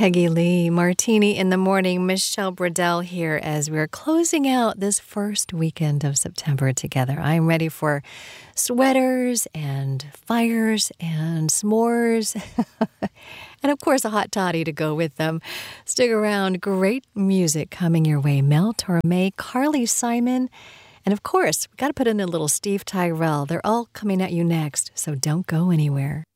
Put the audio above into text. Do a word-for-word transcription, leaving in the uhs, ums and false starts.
Peggy Lee, Martini in the Morning. Michelle Bradell here as we're closing out this first weekend of September together. I'm ready for sweaters and fires and s'mores and, of course, a hot toddy to go with them. Stick around. Great music coming your way. Mel Torme, Carly Simon, and, of course, we've got to put in a little Steve Tyrell. They're all coming at you next, so don't go anywhere.